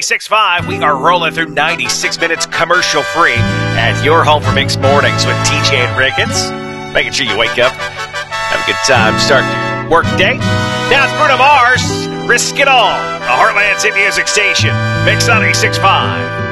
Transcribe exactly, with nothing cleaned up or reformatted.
ninety-six point five, we are rolling through ninety-six minutes commercial-free at your home for Mixed Mornings with T J and Ricketts. Making sure you wake up, have a good time, start your work day. Now it's Bruno Mars, Risk It All, the Heartland's hit music station, Mix ninety-six point five.